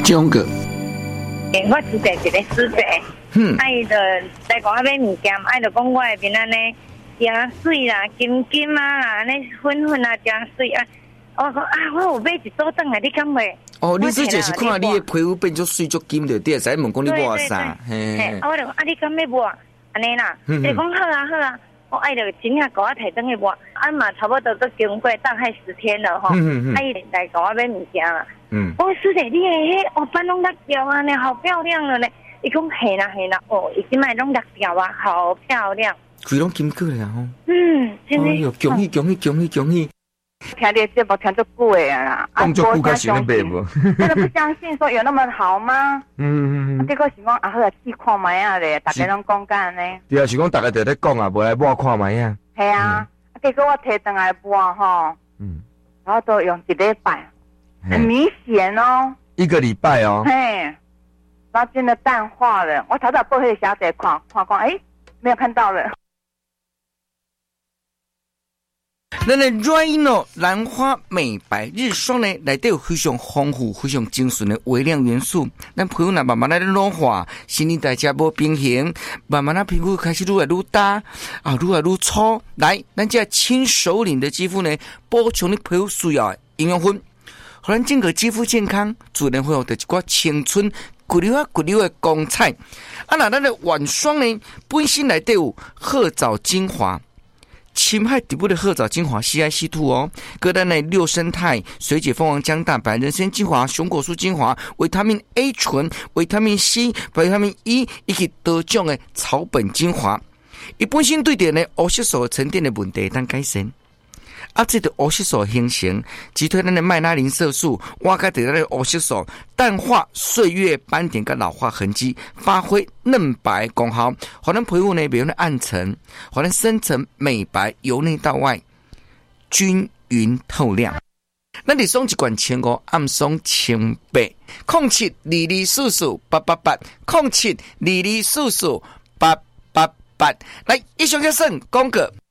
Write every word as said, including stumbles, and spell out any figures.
中个。 诶，我之前一个师姐，嗯，啊伊就来讲我买物件，啊就讲我的面安尼真水啦，金金啊啦，安尼粉粉啊真水啊。我讲啊，我有买一组转来，你敢袂？ 哦，你师姐是看你的皮肤变做水足金着对，使问讲你抹啥？ 嘿，啊我就讲啊，你敢要抹？安尼啦，伊讲好啊好啊，我爱着真正甲我摕转去抹，啊嘛差不多都经过大概十天了吼，啊伊来甲我买物件啦。嗯，我师姐，你的迄黑斑拢落掉啊，呢好漂亮了呢。伊讲嘿啦嘿啦，哦，伊今摆拢落掉啊，好漂亮。 规拢金过了吼。 嗯，真的。 哎呦，恭喜恭喜恭喜恭喜！ 听你的节目听足久的啊， 讲足久，敢想要买无？ 真的不相信说有那么好吗？嗯嗯嗯。结果是讲啊，好啊，试看卖啊咧，大家拢讲干呢。 对啊，是讲大家在咧讲啊，无来抹看卖啊。 系啊，结果我摕转来抹吼，嗯，然后都用一礼拜。很明显哦， 一个礼拜哦， 嘿，然后真的淡化了。我早早报黑小姐看看看，哎，没有看到了。 咱的 Rhino 兰花美白日霜呢，内底有非常丰富、非常精纯的微量元素。咱皮肤呢慢慢来老化，新陈代谢无平衡，慢慢的皮肤开始愈来愈大啊，愈来愈粗。来，咱这轻熟龄的肌肤呢，补充你皮肤需要的营养分。互咱整个肌肤健康，自然会有得一寡青春、骨溜啊骨溜的光彩。啊，那咱的晚霜呢，本身内底有褐藻精华，深海底部的褐藻精华 C I C 二 哦，搁咱的六生态水解蜂王浆蛋白、人参精华、熊果素精华、维他命 A 醇、维他命 C、维他命 E 以及多种的草本精华，伊本身对点呢黑色素沉淀的问题当改善。啊，这个黑色素形成，击退咱的麦拉林色素，挖开咱的黑色素，淡化岁月斑点跟老化痕迹，发挥嫩白功效，让咱皮肤呢不用暗沉，让咱深层美白，由内到外均匀透亮。咱日霜一罐千五，暗霜千八，零七二二四四八八八，零七二二四四八八八。来，以上就算广告。